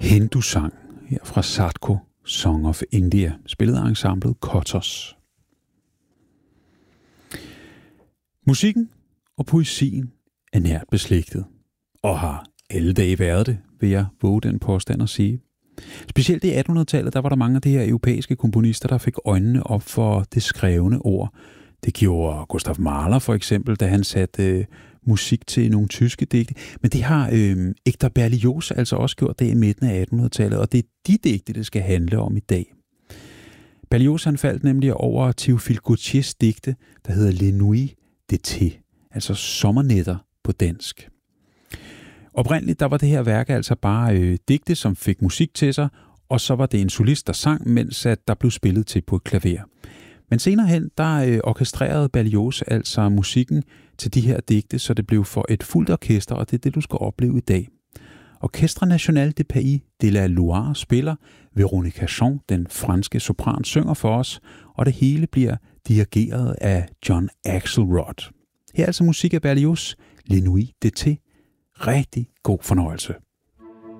Hindu-sang her fra Sadko, Song of India, spillet af ensemblet Kotos. Musikken og poesien er nært beslægtet, og har alle dage været det, vil jeg våge den påstand at sige. Specielt i 1800-tallet, der var der mange af de her europæiske komponister, der fik øjnene op for det skrevne ord. Det gjorde Gustav Mahler for eksempel, da han satte musik til nogle tyske digte. Men det har Hector Berlioz altså også gjort det i midten af 1800-tallet, og det er de digte, det skal handle om i dag. Berlioz han faldt nemlig over Théophile Gautiers digte, der hedder Les Nuits d'été, altså sommernætter på dansk. Oprindeligt der var det her værk altså bare digte, som fik musik til sig, og så var det en solist, der sang, mens at der blev spillet til på et klaver. Men senere hen, der orkestrerede Berlioz altså musikken til de her digte, så det blev for et fuldt orkester, og det er det, du skal opleve i dag. Orchestre National de Pays de la Loire spiller, Véronique Chon, den franske sopran, synger for os, og det hele bliver dirigeret af John Axelrod. Her er altså musik af Berlioz, Les Nuits d'été. Rigtig god fornøjelse.